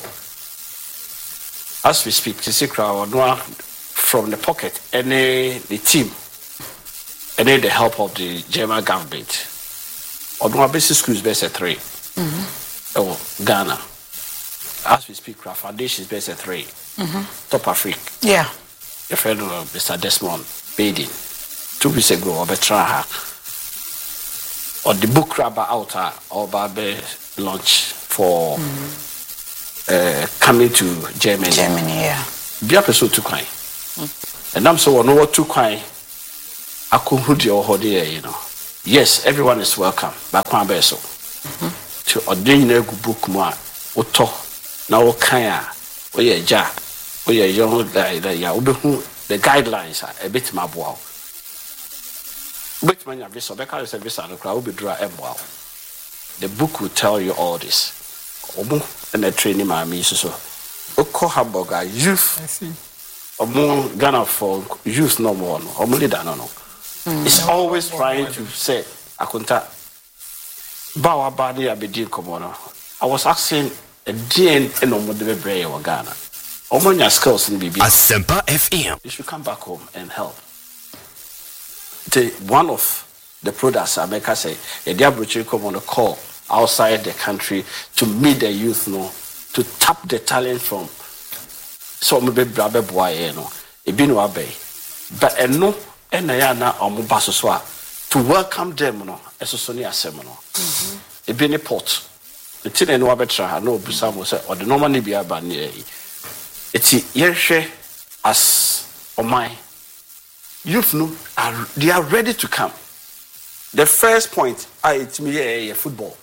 As we speak, to see crowd from the pocket, any the team, and then the help of the German government. On one basic schools, based at three. Mm-hmm. Oh, Ghana. As we speak, our foundation is based at three. Mm-hmm. Top Africa. Yeah. Your friend uh, Mister Desmond Baden, two weeks ago or betra ha or the book rubber out or babe launch for mm-hmm. uh, coming to Germany. Germany, yeah. Be episode two kind. Mm. And I'm so no what two kind. I could hold your hold here, you know. Yes, everyone is welcome. But one beso to ordain a book more. Oto now kaya. Oh yeah, ja. Oh yeah, young guy. Yeah, the guidelines are a bit more wow. But when you have this, because it's a visa, the crowd will be dry and wow. The book will tell you all this. Omo and the training my me so. Oko hamburger youth. I see. Omo Ghana for youth no more. Omo leader no no. Mm. It's always trying to say, Akunta, Bawa Badi Abedi Komono. I was asking a D N A no more de Bray or Ghana. Omonia skills in B B. Asempa F M. You should come back home and help. The, one of the products I make us say, a Diabruchi come on a call outside the country to meet the youth, no, to tap the talent from some baby brother boy, you know, a binu abe. But a no. And I am now on Mubasoswa to welcome them, no, as a Sonia Semino. A bini pot. The tin and Wabetra, no Busamo said, or the normally be a banner. It's Yeshe as on my youth, no, are they are ready to come. The first point, I it's me a football.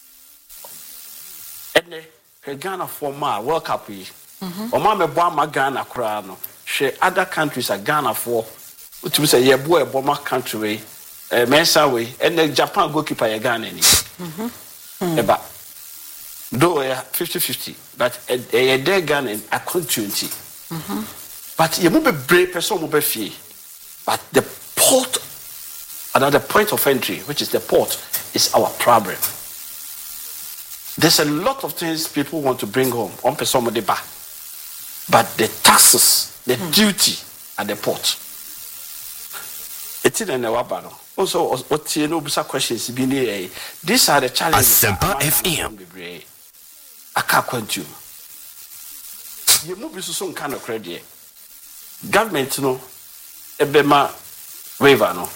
And the Ghana for my World Cup, or Mamma Bama Ghana crown, she other countries are Ghana for. To say, yeah, boy, bomber country, uh, Mensa way, and the Japan goalkeeper again. Mm-hmm. But though fifty fifty, but a day gun and a continuity. But you move a brave person, move a fee. But the port, another point of entry, which is the port, is our problem. There's a lot of things people want to bring home on person with the bar, but the taxes, the mm. duty at the port. It's in the wabano. Also, what you know, some questions be near. These are the challenges. Asempa F M. I can't continue. You move to some kind of credit. Government, no, a bema waiver, no.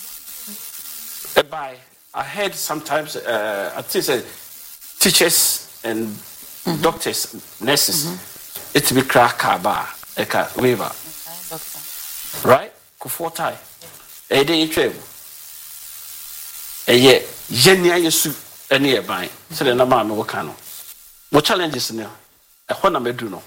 A buy. I heard sometimes, uh, I think, uh, teachers and mm-hmm. doctors, nurses, mm-hmm. it's be crack car bar, a car waiver. Okay, right? Kufotai. A day travel. A year, Yenia Yesu, a near by. So the Nama Mokano. More challenges now. A Hona Meduno.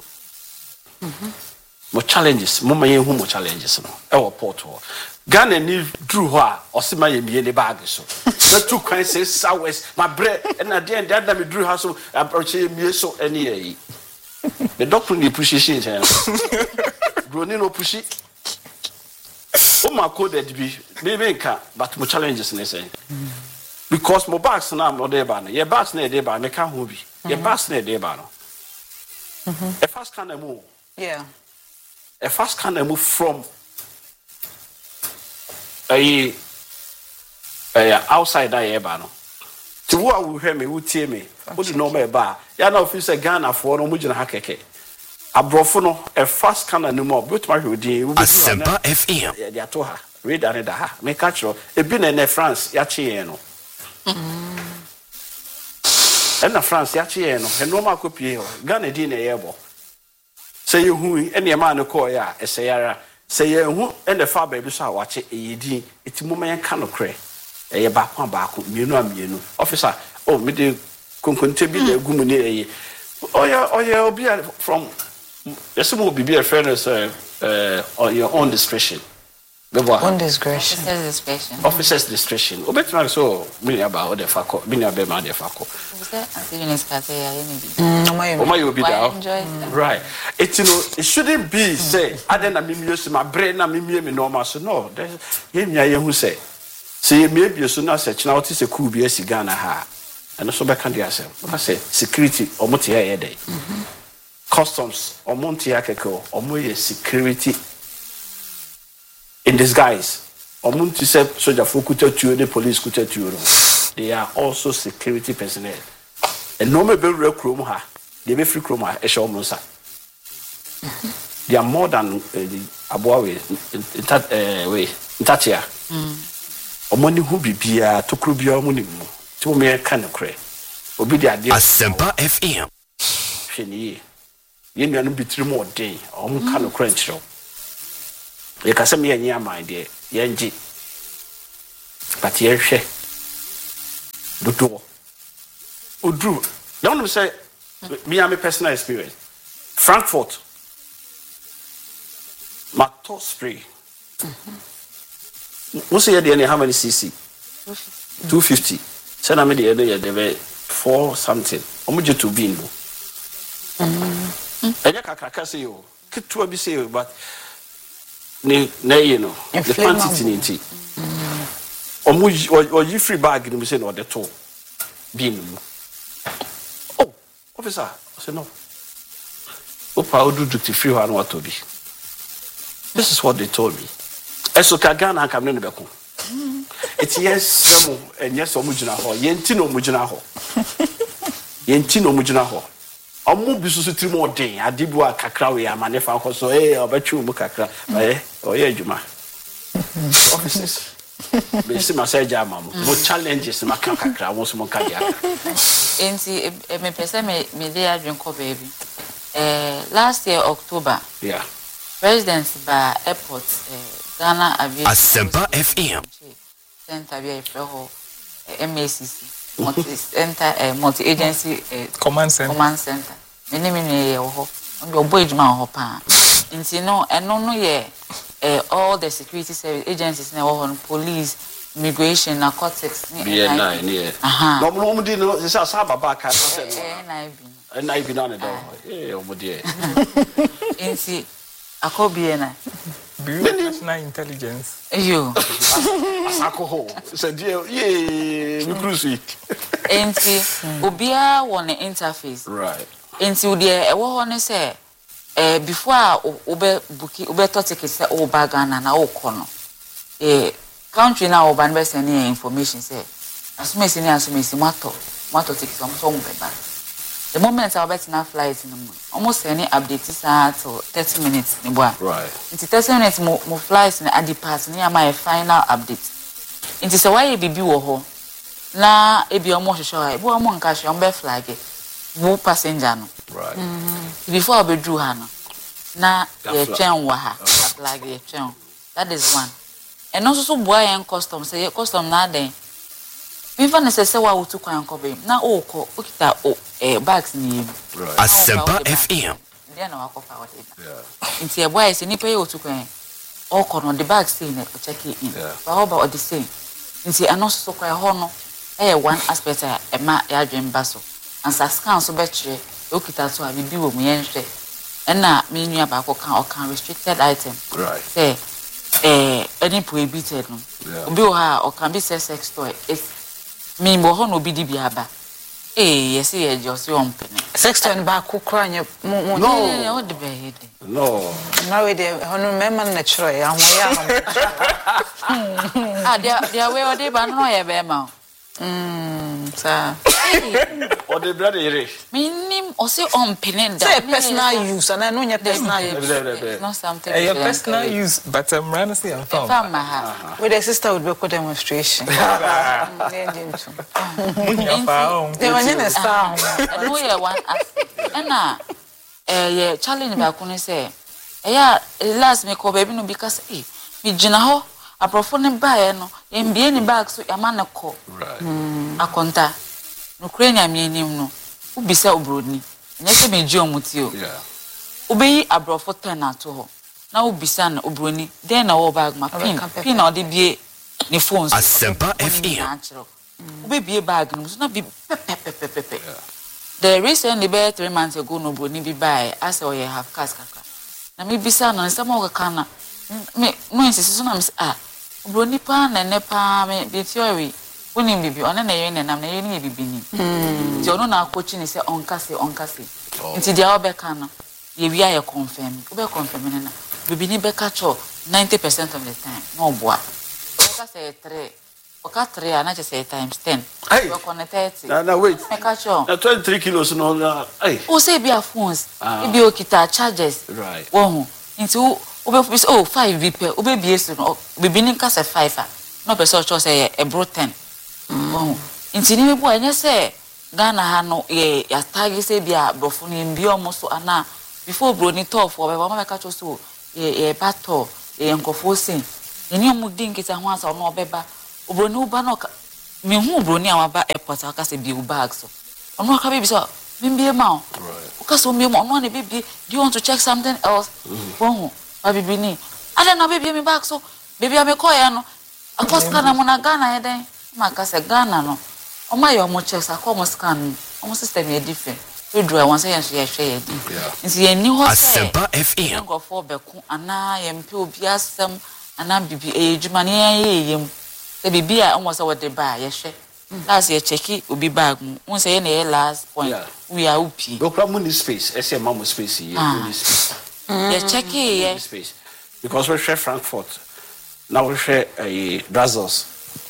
More challenges, Mumma Yehu, more challenges. Our portal. Ghana need drew her or Sima Yemi in the bag. So the two kinds say sours, my bread, and at the end, that me drew her so approach me so any. The doctor need pushing him. Gronino push it. Oh my coded be maybe but more challenges in say because my bags now more there ban your bags near there ban me can who be your bags near there ban a fast can move yeah a fast can move from a a outside that ban to who will hear me who tell me who do know me ba ya na office Ghana for no mu gina ha keke abrofo no a fast can no more but my hodin Asempa F M ya dia to ha read and ha me catch ro e bi na na France ya che no and na France ya che no e no ma kopie ho Ghana di na yebo say you hu e na ma no call ya e say ara say you hu and the fa ba bi so a wa che e di etimu ma yan ka no kre e ye ba kwa ba ko mienu a mienu officer oh me de konkonte bi na gumu ni e oh yeah oh yeah obi from yes, will be a fairness uh, uh, on your own discretion. Own discretion. Officer's discretion. Officer's discretion. Obetman so many about the faco, many about the faco. Oh my, you be there. Right. It you know it shouldn't be say. I then I mean use my brain. I mean me normal. So no, there's him ya who say. Say maybe you should not say. Now it is a cool be a Ghana ha. And also back on the yourself. I say security or multi a day. Customs or Montiakeko or Moye security in disguise. Or Monti said soldier for to the police could you. They are also security personnel. And no me be real chroma. They be free chroma a show monsa. they are more than uh, Abuawe, uh, way, Tatia. Omoni who be beer to Krubia Munimu, two mere kind of cray. Obi the idea. Asempa F M. Shiny. You know, be three more day, or kind of crunch. You can send me a near my dear, Yanji. But here, she. Do do. Udru. Don't say, me, I'm a personal experience. Frankfurt. Mato spray. Most of the how many cc? Two fifty. Send me the other day four something. How much to be in? I just can't say you. Keep to be say but ne ne you know the quantity in tea. Or much or you free bag in the say or the toe. Being. Oh, officer. I said no. Opa, I would do duty free one what to be. This is what they told me. Eso Kagana come in the back. It's yes, and yes, Omujina Ho, Yentino Mujina Ho. Yentino Mujina Ho. I'll move this to three more day. I did work Kakrawi, I'm an F A so eh, I'll bet you Mukakra, eh, or yeah, Juma. Offices. Bisi masaja mamu. Mo challenges makakra wonso mo kadia. Enti me pese me me dey adwen ko baby. Eh last year October. Yeah. President by airport uh, Ghana Aviation Asempa F M Center be ho M A C C multi center uh, multi agency uh, command center command center many many ho on your boy juma ho pa nti no eno no ye uh, all the security service agencies na ho police immigration narcotics ni N I ni aha no no di no se sa baba ka say N I B N I B na ne do eh o mo di nti Akobiena. National intelligence. You. Asako. Said yeah, we cruise week. Enti obia won the interface. Right. Enti we dey e wo ho ne say eh before obe booki obe to ticket say o ba Ghana na o ko no. Eh country na o ba no be send information say asumesi ni asumesi mato mato ticket am so mbe ba. The moment I bet na flight no almost any update is at thirty minutes ni boa. Right. Into thirty minutes mo mo flight na at the pass ni my final update. Into say why bibi wo ho na ebi omo hwehwe bo omo nka hwe ombe flag wo passenger no. Right. Mm-hmm. Before we do ha no na ye twen wa ha flag ye twen. That is one. And also so boy en custom say custom na den even say say wa wutu kwan ko be na o ko okita o eh bags ni right. Asempa F M dia na wakofa what yeah nti e boy say nipa ye wutu kwan o ko no the bags say na check in but how about the same nti ano so kwa ho no eh one aspect e ma ya dwen ba so and sa scan so be kire okita so a bibi wo mu yen hwe na me nua ba ko kan o kan restricted item right say eh any prohibited no obi o ha o can be sex toy if me mo ho no bi di biaba eh yes ye just on penny sex toy ba ko kra nya mo no no what the be no na we dey hono mema na chiro ya ho ya ah dia dia we o dey ba no ye be ma mm sa o dey brother ire me nim o say on penny da say personal use and no nya personal use not something eh personal use but I'm running say I'm found with the sister would be a demonstration munya pa they want to start no ye one and na eh ye challenge ba ko ne say eh ya last me ko baby no because eh me gina ho aprofo ne ba ye no ye mbie ni bag so ya ma ne ko right akonta no krenya me nim no ubisa obroni nya se me gi omuti o yeah ubeyi abrofo ten ato ho na ubisa na obroni den na wo bag ma pin pin na ode bie ni phone so Asempa F M ube bie bag no so na bi pepepepepe the recently be three months ago no broni bi buy as o ye have cash kaka na me bisa no nsema o kaka na me no insisi so na me ah broni pa na ne pa me bi theory woni bibi ona na ye ne nam na ye ni bibi ni ti ono na akochi ni se onkase onkase nti dia obeka no ye wi aye confirm obe confirm ne na bibi ni beka cho ninety percent of the time no boa beka say three oka three na just say times ten. Hey. We connect thirty. Now, now wait. Me catch you. Now twenty-three kilos no. Uh, hey. O say be a phones. Ah. E be o kita charges. Right. Wo nti o be oh five V P. O be B S no. Be binin ka say five ah. No person cho say e bro ten. Wo nti ni me bo anya say Ghana ha no ye ya tag say be a brofo ni mbi omo so ana before bro ni tough o be mama me catch so ye ye battle ye nkofo sin. Eni omo din kita ho asa no obeba. Obro ni uba no me hu bro ni awaba airport aka say be bag so. Ono aka be so Mimbi ma. Uka so mi mo no na baby, do you want to check something else? Won ba bibi ni. Ada na baby me back so baby am call ya no. Akoska na mo na Ghana eden. Ma ka se Ghana no. O ma yo mo check sa ko mo scan. O system e different. We do I want say yen so ye hwe ye di. Nti ye ni ho say. Asempa F M. Ngo for be ku ana ye mpe obi asem ana bibi e adwuma ne ye yem. Se bibi a o mo say we de ba ye hwe. Last year check obi bag mu. Won say na last point. Yeah. We are upi. Don't come in this space. I say mama space here. Ah. This space. Yeah, check it. Yeah. This space. Because we share Frankfurt. Now we share a uh, Brazils.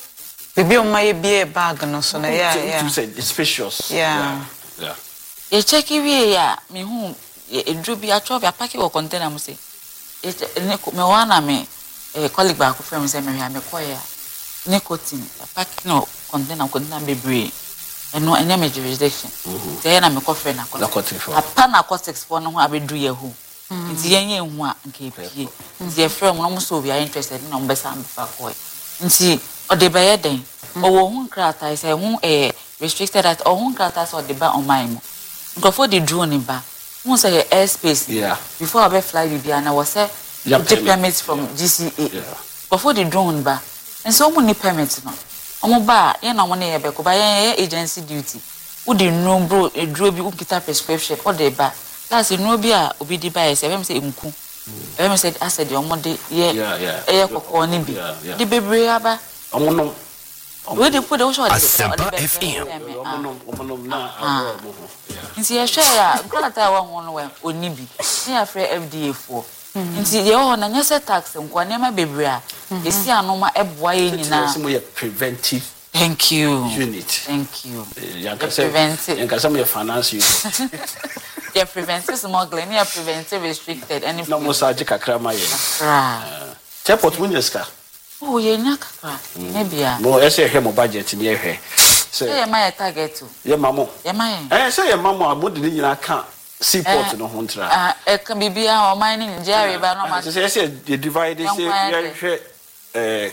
Baby on my beer bag no so na yeah To- yeah. to say it's spacious. Yeah. Yeah. Yeah. Yeah, check it. Yeah, me who e dro bi atwa bi apake wo container mu say. E me wana me eh colleague ba ko friend say me hia me koya. Nicotine apake no container container bebre. Eno enya me jurisdiction. Say na me ko friend na ko. Narcotic for. Apa narcotics for no ho abedru ye ho. Nti yenye hu a nke pie. Nti ye friend no mo so be interested na mo besa amfa ko. Nti o de baye den. O wo hu krata say hu eh restricted at o hu krata so de ba on my mo. Nkofo de drone ba. Hu say airspace. Yeah. Before I be fly bibia na was say Yeah, the permit. permits from G C A. Yeah. Nkofo de drone ba. And so mo ni permit no. Omo ba ye na mo na ye be ko ba ye agency duty. Wo de no bro e duro bi ukita prescription o de ba. That's no bi a obi di ba ye say em say nku. Em say ased de omo de ye Yeah, yeah. e kokko ni bi. Yeah, yeah. Di bebre aba. Omo no. We de put the show de. Asempa F M. Omo no. Omo no na. Omo. Yeah. Nti ye hwe ya grata wa ho no we oni bi. Ni afre F D A for. Nti ye ho na nyese tax nkwa nema bebre a. Esi anoma eboa ye nyina. Some way preventive Thank you. unit. Thank you. Yeah, The preventive. and some your finance unit. Yeah, preventive smuggling, yeah, preventive restricted. Any No more surgery kakra ma ye. Right. Chepot munyeska. Oh, yeah, nakaka. Maybe ah. Mo ese he mo budget ni ehwe. Say Yeah, my target too. ye mamo. Yeah, my. Eh say ye mamo abodi ni nyina ka seaport no ho ntra. Ah, e can be be our mining Jerry, but no matter. Say say they divide say Young man. ye hwe eh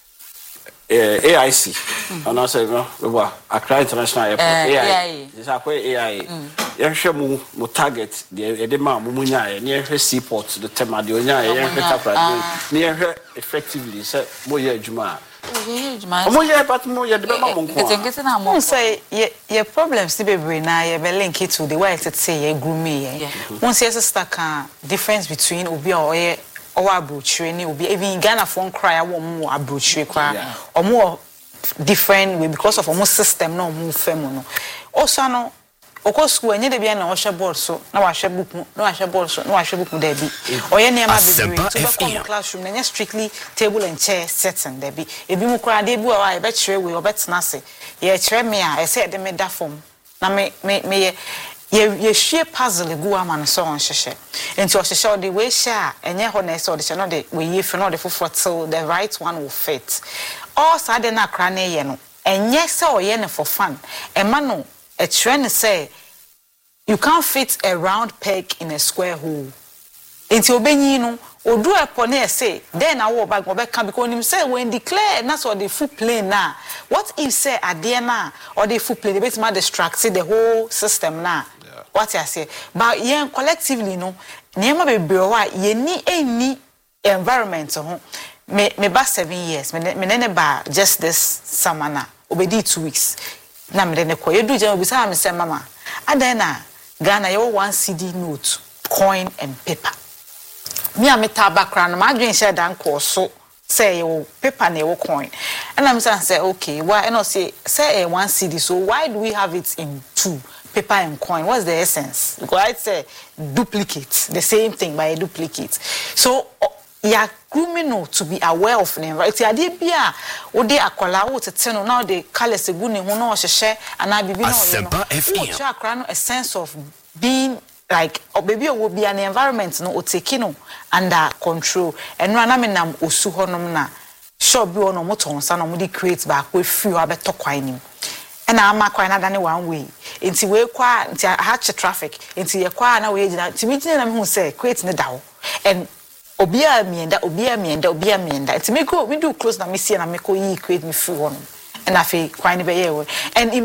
eh A I C. And I say no, we were Accra International Airport. Eh, A I. A I. This akwa A I. Ye hwe mo mo target de de ma mo munya ye. Ni hwe seaport the tema de onya ye hwe tapra. Ni hwe effectively say mo ye adwuma. Oh, yeah, my. Mo ye but mo ye de be ma mo It's nko. getting a Who more. say your your problems to be brain now you be link it to the way it say you grooming Yeah. once you start can difference between obi or ye or abrochire ni obi even in Ghana phone cry wo mo abrochire kwa Yeah. or more different way because of almost system no move femo no also no oko school enye de bia na ohwe board so na wa hwe book mu na wa hwe board so na wa hwe book mu da bi oye ne ma bebre Asempa to be F M. come classroom na strictly table and chair setting da bi ebi mu kra de bi wa e be kire we obetena se ye kire me a e se de me da form na me me me ye ye ye hwie puzzle gu ama no so on hwehwe enti o hwehwe de we hye a enye ho na se o de no de we ye fe no de foforo till the right one will fit all sade na kra na ye no enye se o ye ne for fun e ma no a trend say you can't fit a round peg in a square hole. Inti obenyi no odu epo na say then na wo bag go be can because him say when declare na so the full plane na what if say ade na or the full plane bit ma distract the whole system na Yeah. what I say but yen collectively no niema bebre wa ye ni eni environment ho me me ba seven years me me ne ba just this summer na obedi two weeks na me ne ko yedu je obisa me say mama adan na Ghana you one C D note coin and paper me am ta background ma adwen share dan ko so say you paper na you coin and I'm saying say okay why and I say say a one C D so why do we have it in two paper and coin what's the essence because I say duplicate the same thing by a duplicate so ya grooming no to be aware of ne right ade bia wo de akwala wo tete no now the colors egu ne ho no ohyehyɛ ana bibi no yo no wo twa akra no a sense of being like or baby wo bia ne environment no o take no under control eno ana me nam osu honom na sure bi ono moton sa no mo de create back we free abeto kwan nim ena ama kwan na dane one way enti we kwa enti ha che traffic enti ye kwa na we gina enti mi gina na me hu say create ne dawo and obia mienda obia mienda obia mienda enti me go we do close na me see na me ko yi create me free one and I feel kwan be ye and